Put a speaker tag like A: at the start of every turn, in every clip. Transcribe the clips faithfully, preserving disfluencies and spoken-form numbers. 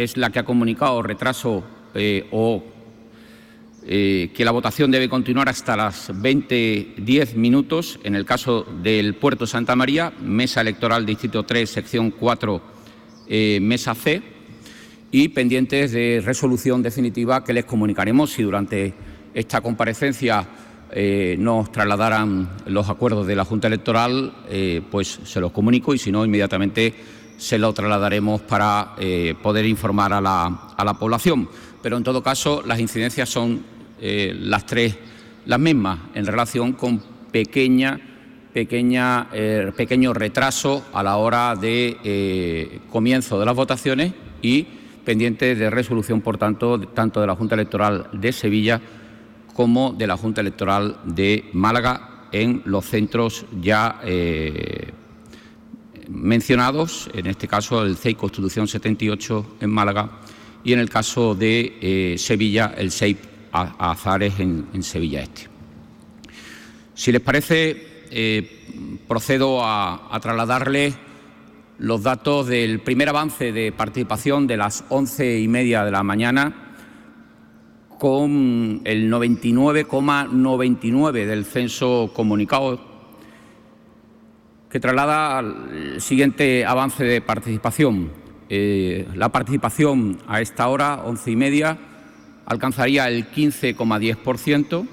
A: es la que ha comunicado retraso eh, o eh, que la votación debe continuar hasta las veinte diez minutos. En el caso del Puerto Santa María, Mesa Electoral Distrito tres, sección cuatro, eh, Mesa C, y pendientes de resolución definitiva que les comunicaremos. Si durante esta comparecencia eh, nos trasladaran los acuerdos de la Junta Electoral, eh, pues se los comunico, y si no, inmediatamente se lo trasladaremos para eh, poder informar a la, a la población. Pero en todo caso, las incidencias son eh, las tres las mismas en relación con pequeña, pequeña, eh, pequeño retraso a la hora de eh, comienzo de las votaciones y pendiente de resolución, por tanto, tanto de la Junta Electoral de Sevilla como de la Junta Electoral de Málaga en los centros ya eh, mencionados, en este caso el C E I Constitución setenta y ocho en Málaga y en el caso de eh, Sevilla el C E I Azares en, en Sevilla Este. Si les parece, eh, procedo a, a trasladarles los datos del primer avance de participación de las once y media de la mañana, con el noventa y nueve coma noventa y nueve del censo comunicado, que traslada al siguiente avance de participación. Eh, la participación a esta hora, once y media, alcanzaría el quince coma diez por ciento.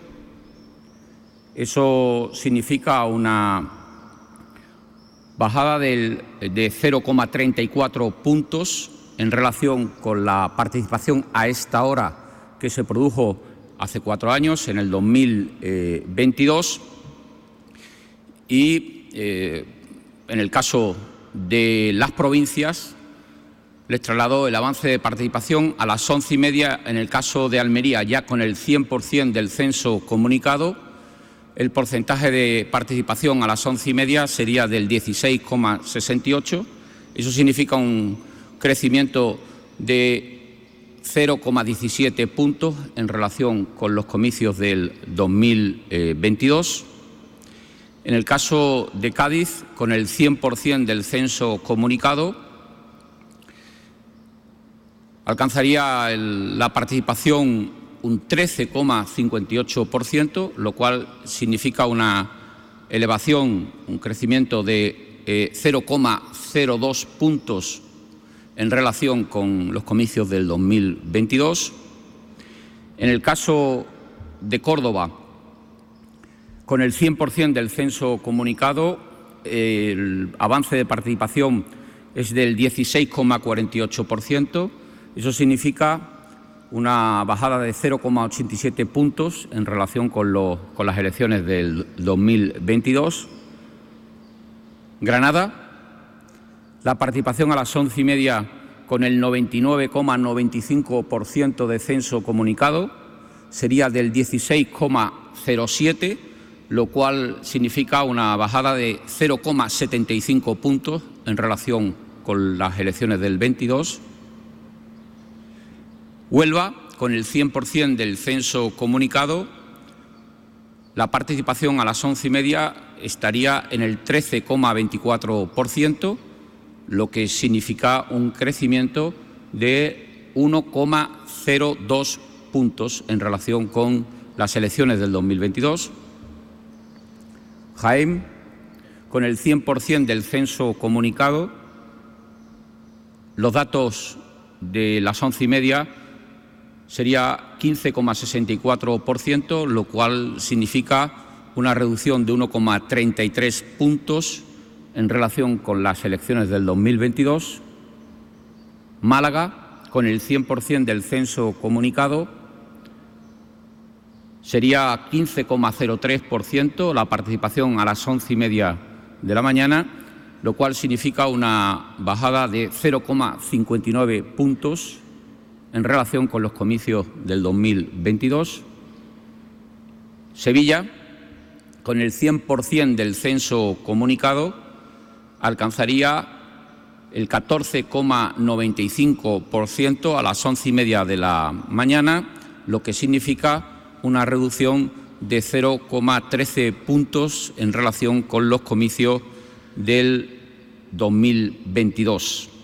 A: Eso significa una bajada del, de cero coma treinta y cuatro puntos en relación con la participación a esta hora que se produjo hace cuatro años, en el dos mil veintidós. Y eh, en el caso de las provincias, les traslado el avance de participación a las once y media. En el caso de Almería, ya con el cien por cien del censo comunicado, el porcentaje de participación a las once y media sería del dieciséis coma sesenta y ocho. Eso significa un crecimiento de cero coma diecisiete puntos en relación con los comicios del dos mil veintidós. En el caso de Cádiz, con el cien por cien del censo comunicado, alcanzaría el, la participación un trece coma cincuenta y ocho por ciento, lo cual significa una elevación, un crecimiento de eh, cero coma cero dos puntos en relación con los comicios del dos mil veintidós. En el caso de Córdoba, con el cien por cien del censo comunicado, eh, el avance de participación es del dieciséis coma cuarenta y ocho por ciento. Eso significa una bajada de cero coma ochenta y siete puntos en relación con, los, con las elecciones del dos mil veintidós. Granada, la participación a las once y media con el noventa y nueve coma noventa y cinco por ciento de censo comunicado sería del dieciséis coma cero siete, lo cual significa una bajada de cero coma setenta y cinco puntos en relación con las elecciones del veintidós. Huelva, con el cien por cien del censo comunicado, la participación a las once y media estaría en el trece coma veinticuatro por ciento, lo que significa un crecimiento de uno coma cero dos puntos en relación con las elecciones del dos mil veintidós. Jaén, con el cien por cien del censo comunicado, los datos de las once y media sería quince coma sesenta y cuatro por ciento, lo cual significa una reducción de uno coma treinta y tres puntos en relación con las elecciones del dos mil veintidós. Málaga, con el cien por cien del censo comunicado, sería quince coma cero tres por ciento la participación a las once y media de la mañana, lo cual significa una bajada de cero coma cincuenta y nueve puntos en relación con los comicios del dos mil veintidós. Sevilla, con el cien por cien del censo comunicado, alcanzaría el catorce coma noventa y cinco por ciento a las once y media de la mañana, lo que significa una reducción de cero coma trece puntos en relación con los comicios del dos mil veintidós.